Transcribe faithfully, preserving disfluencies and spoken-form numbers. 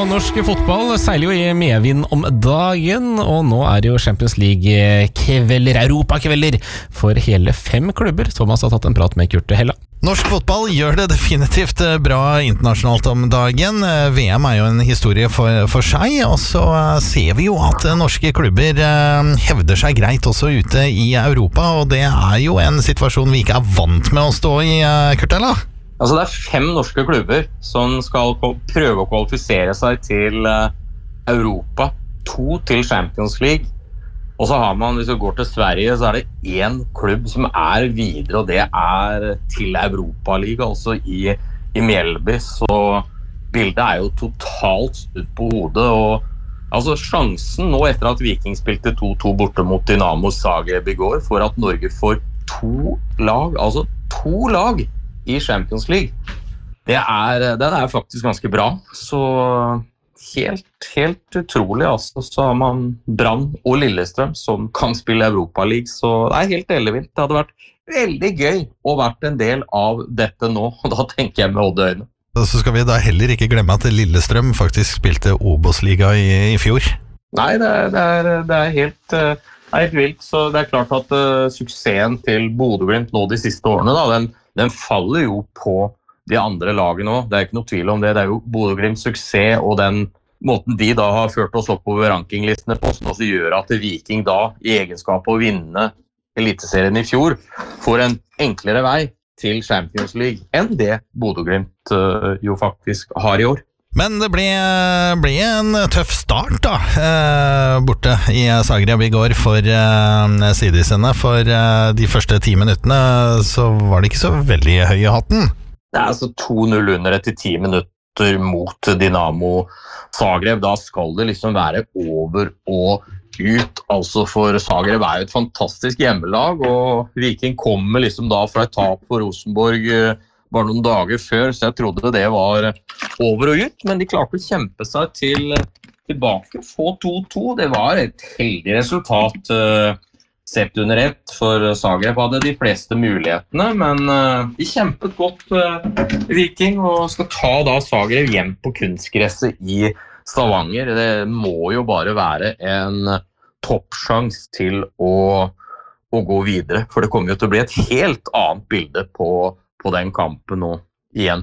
norsk fotball seiler jo i medvind om dagen, og nå er det jo Champions League-kvelder, Europa-kvelder, for hele fem klubber. Thomas har tatt en prat med Kurt Hella. Norsk fotball gjør det definitivt bra internasjonalt om dagen. V M er jo en historie for, for seg, og så ser vi jo at norske klubber hevder seg greit også ute i Europa, og det er jo en situasjon vi ikke er vant med å stå i, Kurt Hella. Altså det er fem norske klubber som skal prøve å kvalifisere seg til Europa, to til Champions League. Og så har man, hvis vi går til Sverige, så er det en klubb som er videre, og det er til Europa League, altså i, i Mjällby. Så bildet er jo totalt snudd på hodet, og altså sjansen nå etter at Viking spilte to to borte mot Dynamo Zagreb i går, for at Norge får to lag, altså to lag i Champions League, det er, den er faktisk ganske bra. Så helt, helt utrolig, altså, så har man Brann og Lillestrøm som kan spille Europa League, så det er helt ellevilt. Det hadde vært veldig gøy å vært en del av dette nå, og da tenker jeg med Odd-øyne. Så skal vi da heller ikke glemme at Lillestrøm faktisk spilte Obos-liga i, i fjor. Nei, det er, det er, det er helt... Uh, helt vilt, så det er klart at uh, suksessen til Bodø/Glimt nå de siste årene, da, den, den faller jo på de andre lagene også. Det er ikke noe tvil om det. Det er jo Bodø/Glimts suksess og den måten de da har ført oss oppover rankinglistene på, som også gjør at Viking da, i egenskap av å vinne Eliteserien i fjor, får en enklere vei til Champions League enn det Bodø/Glimt uh, jo faktisk har i år. Men det ble, ble en tøff start da, eh, borte i Zagreb i går for eh, sidisene. For eh, de første ti minuttene så var det ikke så veldig høy i hatten. Det er altså to null under etter ti minutter mot Dynamo Zagreb. Da skal det liksom være over og ut. Altså for Zagreb er jo et fantastisk hjemmelag, og Viking kommer liksom da fra et tap for Rosenborg eh, bare noen dager før, så jeg trodde det var over og ut, men de klarte å kjempe seg til, tilbake, få to to. Det var et heldig resultat, uh, sett under ett, for Zagreb hadde de fleste mulighetene, men uh, de kjempet godt uh, Viking, og skal ta da Zagreb hjem på kunstgresset i Stavanger. Det må jo bare være en toppsjans til å, å gå videre, for det kommer jo til å bli et helt annet bilde på på den kampen nå igjen.